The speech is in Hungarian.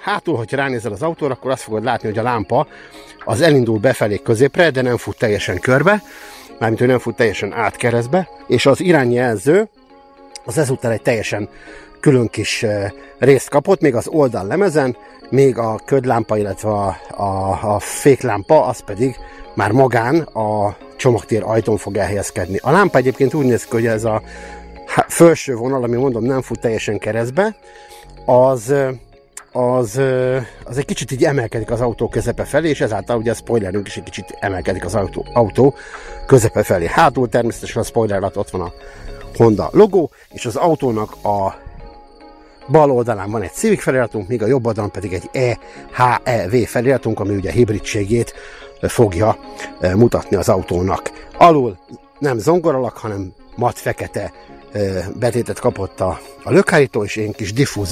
Hátul, hogyha ránézel az autóra, akkor azt fogod látni, hogy a lámpa az elindul befelé középre, de nem fut teljesen körbe, mármint, hogy nem fut teljesen át keresztbe, és az irányjelző az ezúttal egy teljesen külön kis részt kapott, még az oldallemezen, még a ködlámpa, illetve a féklámpa, az pedig már magán a csomagtér ajtón fog elhelyezkedni. A lámpa egyébként úgy néz ki, hogy ez a felső vonal, ami mondom nem fut teljesen keresztbe, az egy kicsit így emelkedik az autó közepe felé, és ezáltal ugye a spoilerünk is egy kicsit emelkedik az autó közepe felé. Hátul természetesen a spoiler alatt ott van a Honda logó, és az autónak a bal oldalán van egy Civic feliratunk, míg a jobb oldalon pedig egy EHEV feliratunk, ami ugye hibridségét fogja mutatni az autónak. Alul nem zongoralak, hanem mat fekete betétet kapott a lökhárító, és egy kis diffúzor